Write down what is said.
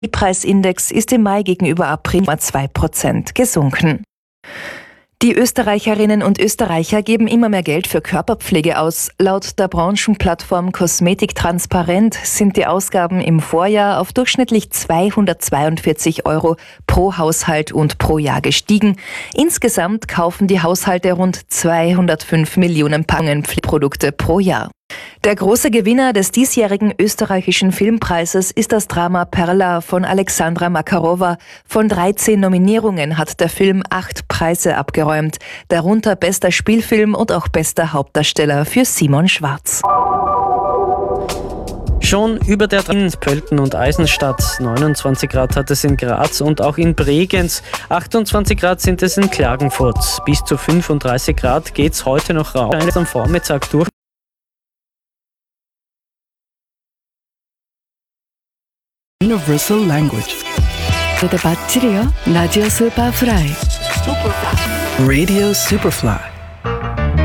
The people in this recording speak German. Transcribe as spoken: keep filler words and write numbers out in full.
Preisindex ist im Mai gegenüber April um zwei Prozent gesunken. Die Österreicherinnen und Österreicher geben immer mehr Geld für Körperpflege aus. Laut der Branchenplattform Kosmetik Transparent sind die Ausgaben im Vorjahr auf durchschnittlich zweihundertzweiundvierzig Euro pro Haushalt und pro Jahr gestiegen. Insgesamt kaufen die Haushalte rund zweihundertfünf Millionen Packungen Pflegeprodukte pro Jahr. Der große Gewinner des diesjährigen österreichischen Filmpreises ist das Drama Perla von Alexandra Makarova. Von dreizehn Nominierungen hat der Film acht Preise abgeräumt, darunter bester Spielfilm und auch bester Hauptdarsteller für Simon Schwarz. Schon über der in Pölten und Eisenstadt. neunundzwanzig Grad hat es in Graz und auch in Bregenz. achtundzwanzig Grad sind es in Klagenfurt. Bis zu fünfunddreißig Grad geht's heute noch raus. Am Vormittag durch. Universal Language. Radio Superfly. Radio Superfly.